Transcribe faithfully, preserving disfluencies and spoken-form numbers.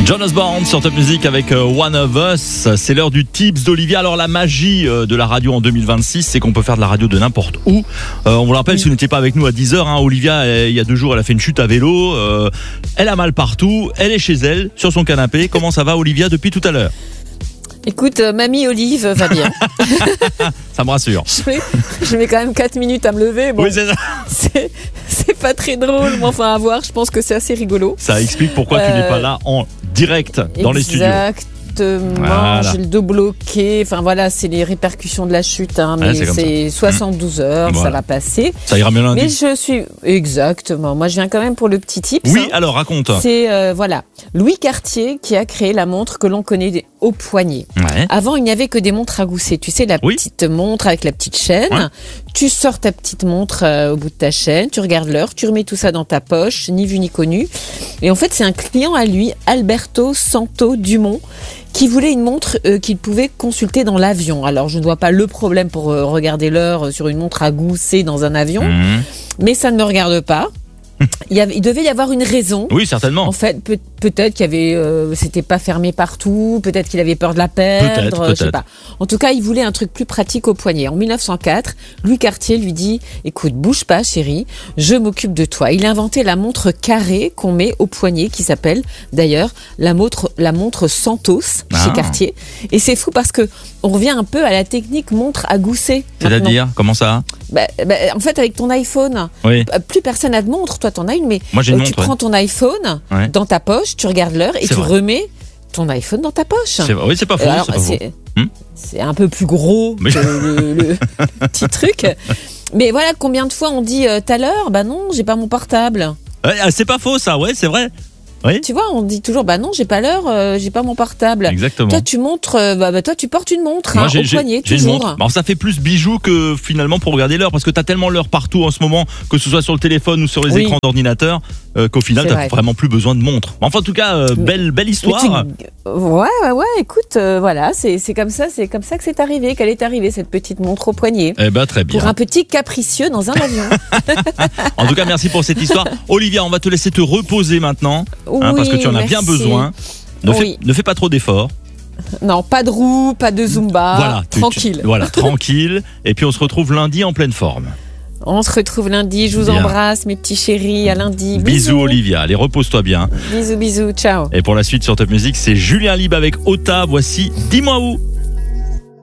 John Osborne sur Top Music avec One of Us. C'est l'heure du tips d'Olivia. Alors la magie de la radio en deux mille vingt-six, c'est qu'on peut faire de la radio de n'importe où. Euh, on vous le rappelle, oui. Si vous n'étiez pas avec nous à dix heures, hein, Olivia, elle, il y a deux jours, elle a fait une chute à vélo. Euh, elle a mal partout. Elle est chez elle, sur son canapé. Comment ça va, Olivia, depuis tout à l'heure? Écoute, euh, mamie Olive va bien. Ça me rassure. Je mets, je mets quand même quatre minutes à me lever. Bon, oui, c'est ça. C'est, c'est pas très drôle, mais enfin à voir, je pense que c'est assez rigolo. Ça explique pourquoi euh, tu n'es pas là en direct dans les studios. Exactement, voilà. J'ai le dos bloqué. Enfin voilà, c'est les répercussions de la chute. Hein, mais ouais, c'est, c'est soixante-douze heures, voilà. Ça va passer. Ça ira mieux lundi. Mais je suis exactement. Moi, je viens quand même pour le petit tips. Oui, hein. alors raconte. C'est euh, voilà, Louis Cartier qui a créé la montre que l'on connaît au poignet. Ouais. Avant, il n'y avait que des montres à gousset. Tu sais, la oui. petite montre avec la petite chaîne. Ouais. Tu sors ta petite montre euh, au bout de ta chaîne, tu regardes l'heure, tu remets tout ça dans ta poche, ni vu ni connu. Et en fait, c'est un client à lui, Alberto Santo Dumont, qui voulait une montre euh, qu'il pouvait consulter dans l'avion. Alors, je ne vois pas le problème pour euh, regarder l'heure sur une montre à gousset dans un avion, mmh. mais ça ne me regarde pas. Il, y avait, il devait y avoir une raison. Oui, certainement. En fait, peut, peut-être qu'il y avait, euh, c'était pas fermé partout. Peut-être qu'il avait peur de la perdre. Peut-être, euh, peut-être. Je sais pas. En tout cas, il voulait un truc plus pratique au poignet. En mille neuf cent quatre, Louis Cartier lui dit "Écoute, bouge pas, chérie. Je m'occupe de toi." Il a inventé la montre carrée qu'on met au poignet, qui s'appelle d'ailleurs la montre, la montre Santos ah. chez Cartier. Et c'est fou parce que on revient un peu à la technique montre à gousset. C'est-à-dire, comment ça? Bah, bah, en fait, avec ton iPhone, oui. plus personne n'a de montre. Toi, t'en as une, mais Moi, j'ai une euh, tu montre, prends ouais. ton iPhone ouais. dans ta poche, tu regardes l'heure et c'est tu vrai. remets ton iPhone dans ta poche. C'est vrai. Oui, c'est pas faux. Alors, c'est, pas c'est, faux. Hmm c'est un peu plus gros mais... que le, le petit truc. Mais voilà, combien de fois on dit euh, t'as l'heure? Bah non, j'ai pas mon portable. Ouais, c'est pas faux, ça. Ouais, c'est vrai. Oui. Tu vois, on dit toujours bah non, j'ai pas l'heure, euh, j'ai pas mon portable. Exactement. Toi tu montres, euh, bah, bah toi tu portes une montre. Moi, hein, j'ai, au j'ai, poignet j'ai toujours. Une montre. Alors ça fait plus bijou que finalement pour regarder l'heure, parce que t'as tellement l'heure partout en ce moment, que ce soit sur le téléphone ou sur les oui. écrans d'ordinateur, euh, qu'au final c'est t'as vrai. Vraiment plus besoin de montre. Enfin en tout cas, euh, belle belle histoire. Tu... Ouais ouais ouais. Écoute, euh, voilà, c'est c'est comme ça, c'est comme ça que c'est arrivé, qu'elle est arrivée cette petite montre au poignet. Eh ben très bien. Pour un petit capricieux dans un avion. En tout cas, merci pour cette histoire, Olivia. On va te laisser te reposer maintenant, oui, hein, parce que tu en as merci. bien besoin. Ne, oui. fais, ne fais pas trop d'efforts. Non, pas de roue, pas de Zumba. Voilà, tranquille. Tu, voilà, tranquille. Et puis on se retrouve lundi en pleine forme. On se retrouve lundi. Je vous bien. embrasse, mes petits chéris. À lundi. Bisous, bisous Olivia. Allez, repose-toi bien. Bisous, bisous. Ciao. Et pour la suite sur Top Music, c'est Julien Libre avec Ota. Voici Dis-moi où.